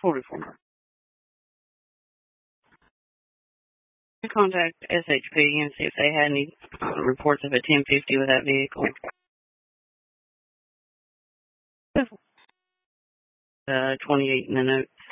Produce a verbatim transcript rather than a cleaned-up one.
forty-four. Contact S H P and see if they had any um, reports of a ten fifty with that vehicle. Uh, twenty-eight in the notes.